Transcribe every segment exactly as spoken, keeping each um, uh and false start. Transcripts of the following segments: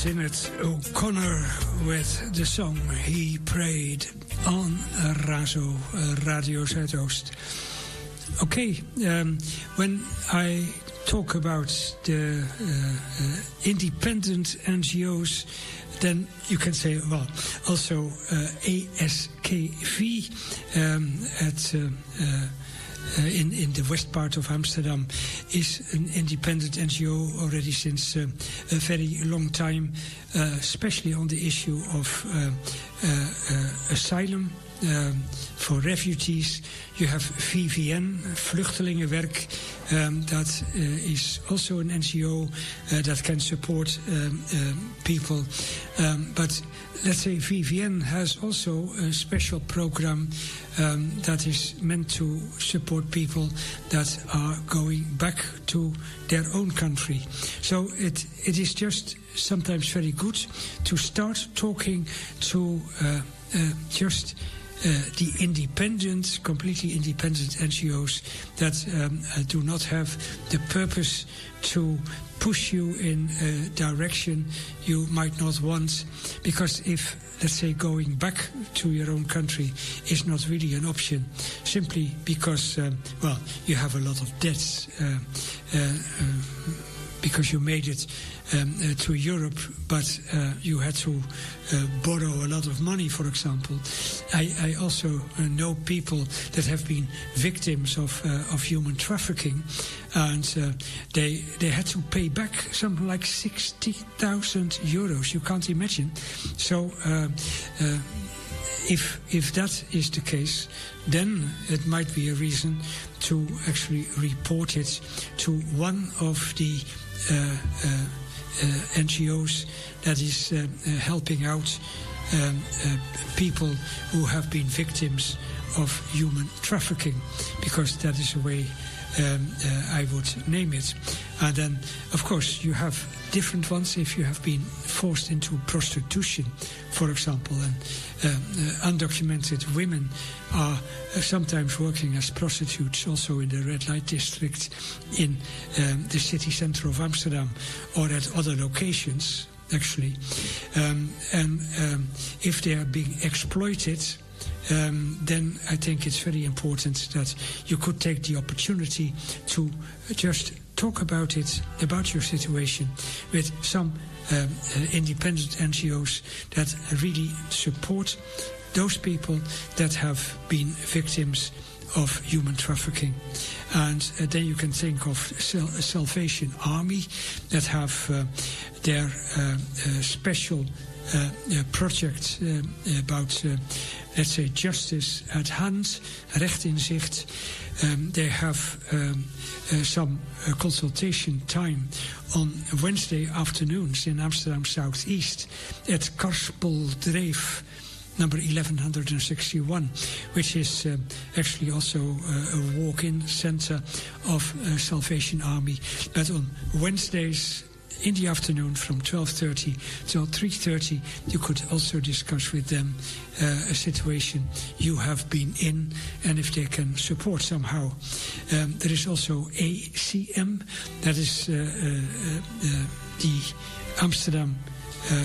Sinead O'Connor with the song He Prayed on Razo, uh, Radio Zuidoost. Okay, um, when I talk about the uh, uh, independent N G Os, then you can say, well, also uh, A S K V um, at... Uh, uh, Uh, in, in the west part of Amsterdam is an independent N G O already since uh, a very long time, uh, especially on the issue of uh, uh, uh, asylum um, for refugees. You have V V N, Vluchtelingenwerk, um, that uh, is also an N G O uh, that can support um, um, people. Um, but let's say V V N has also a special program um, that is meant to support people that are going back to their own country. So it it is just sometimes very good to start talking to uh, uh, just uh, the independent, completely independent N G Os that um, uh, do not have the purpose to push you in a direction you might not want, because if, let's say, going back to your own country is not really an option, simply because, um, well, you have a lot of debts uh, uh, uh, because you made it um, uh, to Europe, but uh, you had to uh, borrow a lot of money, for example. I, I also uh, know people that have been victims of uh, of human trafficking, and uh, they they had to pay back something like sixty thousand euros. You can't imagine. So uh, uh, if if that is the case, then it might be a reason to actually report it to one of the uh, uh, uh, N G Os that is uh, uh, helping out um, uh, people who have been victims of human trafficking, because that is a way um, uh, I would name it. And then, of course, you have different ones if you have been forced into prostitution, for example, and uh, uh, undocumented women are uh, sometimes working as prostitutes also in the red light district in um, the city center of Amsterdam or at other locations, actually. Um, and um, if they are being exploited, Um, then I think it's very important that you could take the opportunity to just talk about it, about your situation, with some um, uh, independent N G Os that really support those people that have been victims of human trafficking. And uh, then you can think of Sal- Salvation Army that have uh, their uh, uh, special Uh, uh, project uh, about, uh, let's say, justice at hand, recht in zicht. Um, they have um, uh, some uh, consultation time on Wednesday afternoons in Amsterdam Southeast at Karspeldreef, number eleven sixty-one, which is uh, actually also uh, a walk-in center of uh, Salvation Army. But on Wednesdays in the afternoon from twelve thirty till three thirty, you could also discuss with them uh, a situation you have been in and if they can support somehow. Um, there is also A C M, that is uh, uh, uh, the Amsterdam Uh,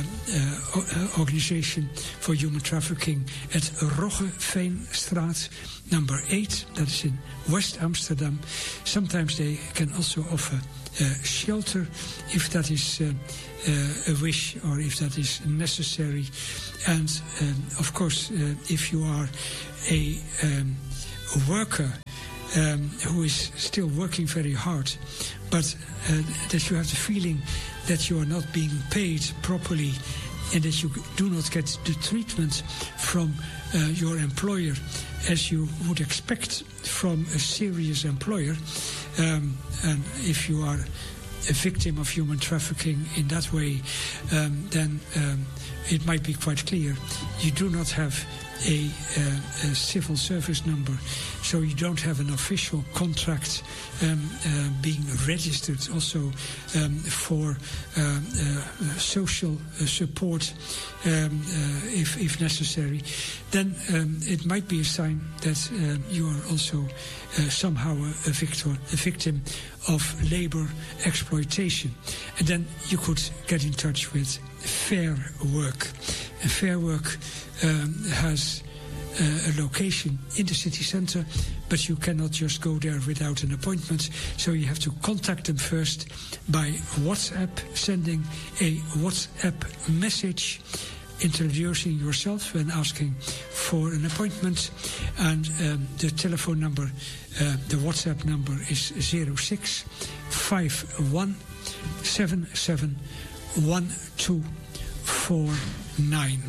uh, Organization for Human Trafficking at Roggeveenstraat number eight, that is in West Amsterdam. Sometimes they can also offer uh, shelter if that is uh, uh, a wish or if that is necessary. And um, of course, uh, if you are a, um, a worker um, who is still working very hard, but uh, that you have the feeling that you are not being paid properly and that you do not get the treatment from uh, your employer as you would expect from a serious employer. Um, and if you are a victim of human trafficking in that way, um, then um, it might be quite clear you do not have A, uh, a civil service number, so you don't have an official contract um, uh, being registered also um, for uh, uh, social uh, support um, uh, if, if necessary, then um, it might be a sign that uh, you are also uh, somehow a, a, victor, a victim of labor exploitation. And then you could get in touch with Fair Work. And Fair Work um, has uh, a location in the city centre, but you cannot just go there without an appointment. So you have to contact them first by WhatsApp, sending a WhatsApp message introducing yourself and asking for an appointment. And um, the telephone number, uh, the WhatsApp number is zero six five one seven seven one two four nine.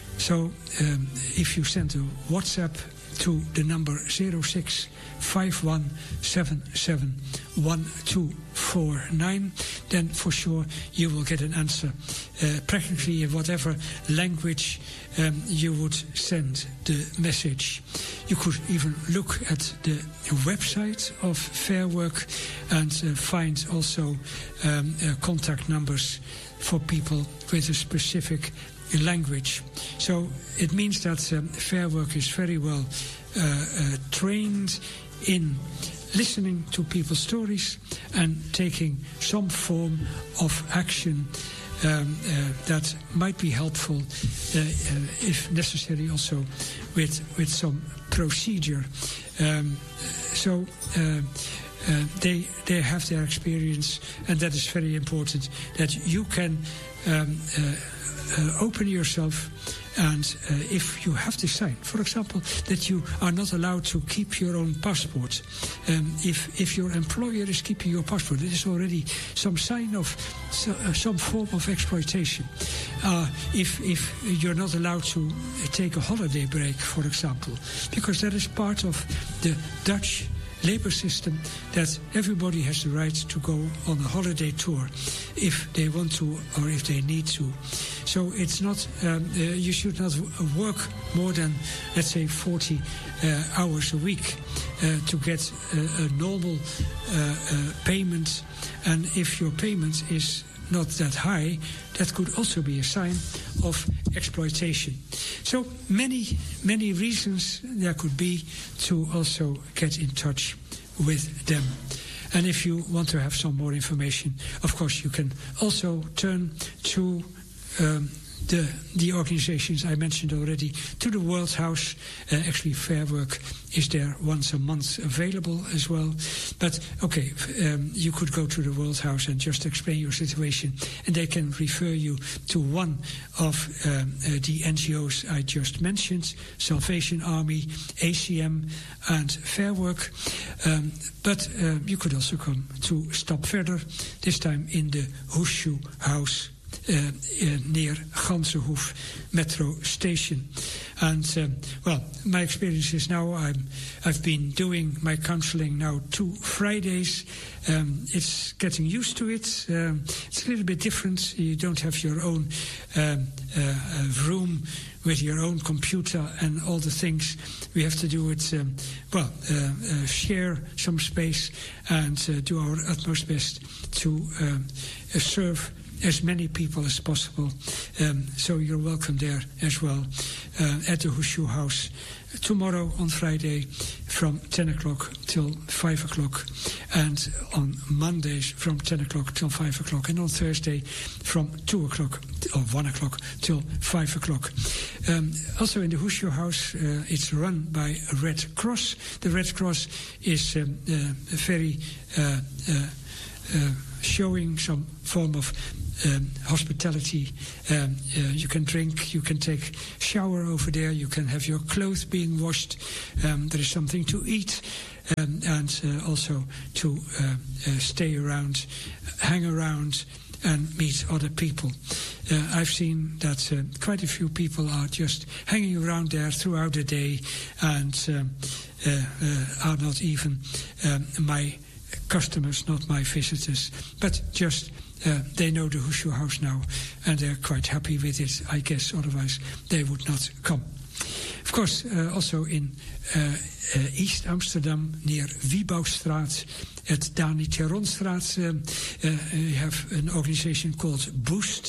So um, if you send a WhatsApp to the number zero six five one seven seven one two four nine, then for sure you will get an answer, uh, practically in whatever language um, you would send the message. You could even look at the website of Fair Work and uh, find also um, uh, contact numbers for people with a specific language. So it means that um, Fair Work is very well uh, uh, trained in listening to people's stories and taking some form of action um, uh, that might be helpful, uh, uh, if necessary, also with with some procedure. Um, so uh, uh, they they have their experience, and that is very important. That you can um, uh, uh, open yourself. And uh, if you have to sign, for example, that you are not allowed to keep your own passport. Um, if if your employer is keeping your passport, it is already some sign of so, uh, some form of exploitation. Uh, if if you're not allowed to take a holiday break, for example, because that is part of the Dutch labor system, that everybody has the right to go on a holiday tour if they want to or if they need to. So it's not, um, uh, you should not work more than, let's say, forty uh, hours a week uh, to get a, a normal uh, uh, payment. And if your payment is not that high, that could also be a sign of exploitation. So many, many reasons there could be to also get in touch with them. And if you want to have some more information, of course, you can also turn to um, the the organizations I mentioned already, to the World House. Uh, actually, Fair Work is there once a month available as well. But okay, um, you could go to the World House and just explain your situation, and they can refer you to one of um, uh, the N G Os I just mentioned, Salvation Army, A C M, and Fair Work. Um, but uh, you could also come to Stap Verder, this time in the Hoesje House, Uh, uh, near Gansenhoef metro station. And um, well, my experience is now I'm, I've been doing my counseling now two Fridays. Um, it's getting used to it. Um, it's a little bit different. You don't have your own um, uh, room with your own computer and all the things. We have to do it, um, well, uh, uh, share some space and uh, do our utmost best to um, uh, serve as many people as possible. Um, so you're welcome there as well uh, at the Hoesje House tomorrow on Friday from ten o'clock till five o'clock, and on Mondays from ten o'clock till five o'clock, and on Thursday from two o'clock or one o'clock till five o'clock. Um, also in the Hoesje House, uh, it's run by Red Cross. The Red Cross is um, uh, very uh, uh, uh, showing some form of Um, hospitality. Um, uh, you can drink, you can take shower over there, you can have your clothes being washed, um, there is something to eat, um, and uh, also to uh, uh, stay around, hang around and meet other people. Uh, I've seen that uh, quite a few people are just hanging around there throughout the day and um, uh, uh, are not even um, my customers, not my visitors, but just Uh, they know the Hoesje House now, and they're quite happy with it, I guess, otherwise they would not come. Of course, uh, also in uh, uh, East Amsterdam, near Wiebouwstraat, at Dani Theronstraat, uh, uh, we have an organization called Boost,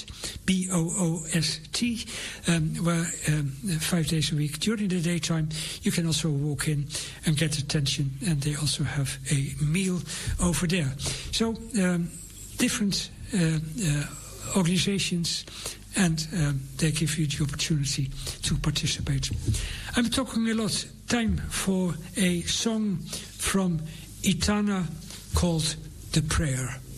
B O O S T, um, where um, five days a week during the daytime you can also walk in and get attention, and they also have a meal over there. So um, different uh, uh, organizations, and um, they give you the opportunity to participate. I'm talking a lot. Time for a song from Etana called The Prayer.